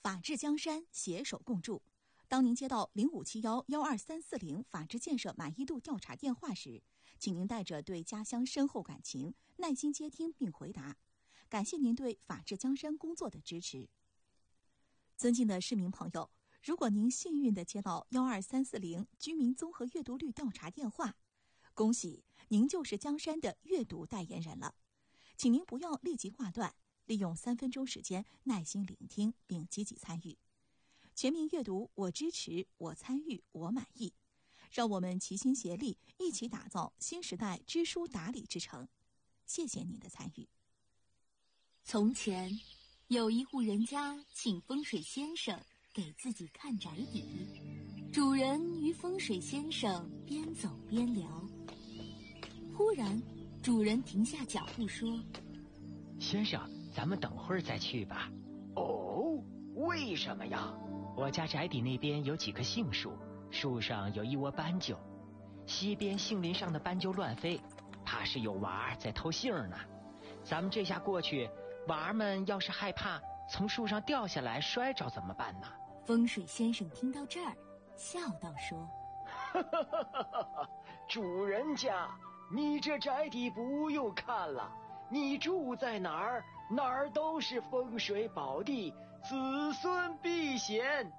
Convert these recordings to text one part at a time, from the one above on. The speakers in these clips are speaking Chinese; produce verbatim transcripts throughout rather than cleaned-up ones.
法治江山，携手共筑。当您接到零五七幺幺二三四零法治建设满意度调查电话时，请您带着对家乡深厚感情，耐心接听并回答。感谢您对法治江山工作的支持。尊敬的市民朋友，如果您幸运地接到幺二三四零居民综合阅读率调查电话，恭喜您就是江山的阅读代言人了。请您不要立即挂断，利用三分钟时间耐心聆听并积极参与。全民阅读，我支持，我参与，我满意。让我们齐心协力，一起打造新时代知书达理之城。谢谢您的参与。 从前，有一户人家请风水先生给自己看宅邸，主人与风水先生边走边聊。忽然，主人停下脚步说：“ 先生，咱们等会儿再去吧。” 哦，为什么呀？ 我家宅邸那边有几棵杏树，树上有一窝斑鸠，西边杏林上的斑鸠乱飞，怕是有娃儿在偷杏呢。咱们这下过去，娃儿们要是害怕从树上掉下来摔着怎么办呢？ 风水先生听到这儿，笑道说：“ 哈哈哈哈哈！主人家，你这宅邸不用看了，你住在哪儿，哪儿都是风水宝地，子孙必显。”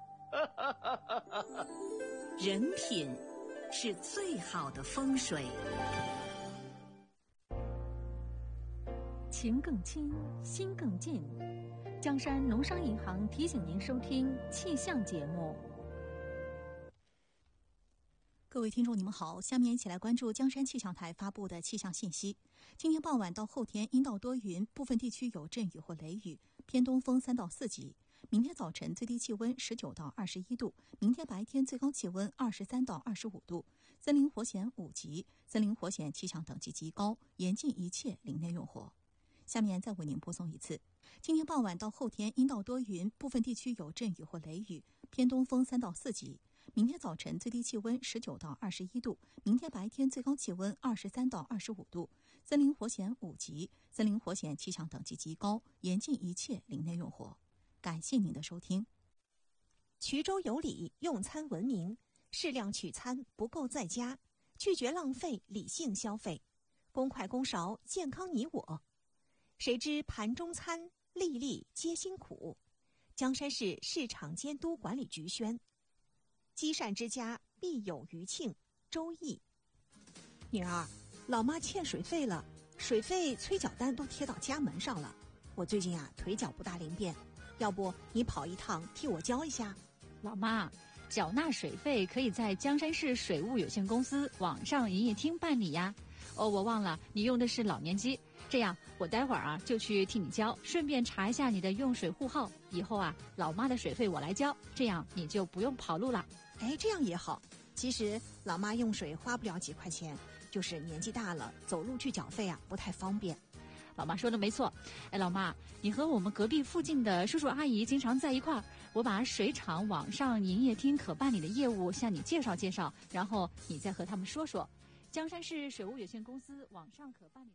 人品是最好的风水。 情更亲，心更近。江山农商银行提醒您收听气象节目。 各位听众，你们好，下面一起来关注江山气象台发布的气象信息。今天傍晚到后天阴到多云，部分地区有阵雨或雷雨，偏东风三到四级。明天早晨最低气温十九到二十一度，明天白天最高气温二十三到二十五度。森林火险五级，森林火险气象等级极高，严禁一切林内用火。下面再为您播送一次。今天傍晚到后天阴到多云，部分地区有阵雨或雷雨，偏东风三到四级。明天早晨最低气温十九到二十一度，明天白天最高气温二十三到二十五度。森林火险五级，森林火险气象等级极高，严禁一切林内用火。感谢您的收听。 衢州有礼，用餐文明，适量取餐，不够在家，拒绝浪费，理性消费，公筷公勺，健康你我。谁知盘中餐，粒粒皆辛苦。江山市市场监督管理局宣。积善之家必有余庆。周易。女儿，老妈欠水费了，水费催缴单都贴到家门上了。我最近啊腿脚不大灵便，要不你跑一趟替我交一下？ 老妈，缴纳水费可以在江山市水务有限公司网上营业厅办理呀。哦，我忘了你用的是老年机，这样我待会儿啊就去替你交，顺便查一下你的用水户号。以后啊，老妈的水费我来交，这样你就不用跑路了。 哎，这样也好。其实老妈用水花不了几块钱，就是年纪大了，走路去缴费啊不太方便。 老妈说的没错。哎，老妈，你和我们隔壁附近的叔叔阿姨经常在一块儿，我把水厂网上营业厅可办理的业务向你介绍介绍，然后你再和他们说说。江山市水务有限公司网上可办理。